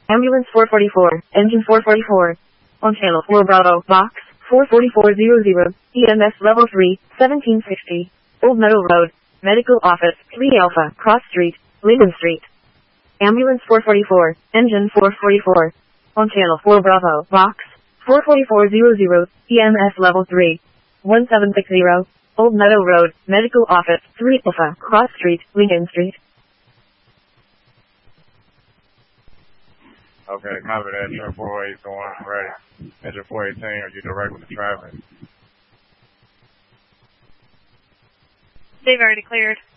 Ambulance 444, engine 444. On channel 4 Bravo, box 44400, EMS level 3, 1760. Old Meadow Road, medical office, 3 Alpha, Cross Street, Lincoln Street. Ambulance 444, engine 444. On channel 4 Bravo, box 44400, EMS level 3, 1760. Old Meadow Road, medical office, 3 Alpha, Cross Street, Lincoln Street. Okay, copy that. Engine 408 going ready. Engine 418, are you direct with the traffic? They've already cleared.